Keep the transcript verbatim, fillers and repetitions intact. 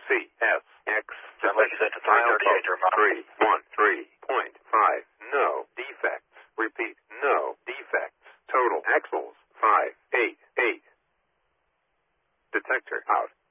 C, S, X, Sounds like you sent to three thirty-eight, three, one, three, point five, no defects. Repeat, no defects. Total axles, five, eight, eight. Detector out.